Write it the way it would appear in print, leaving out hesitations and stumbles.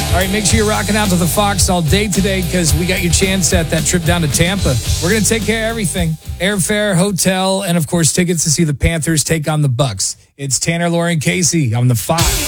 All right, make sure you're rocking out to the Fox all day today because we got your chance at that trip down to Tampa. We're going to take care of everything. Airfare, hotel, and, of course, tickets to see the Panthers take on the Bucks. It's Tanner, Lauren, Casey on the Fox.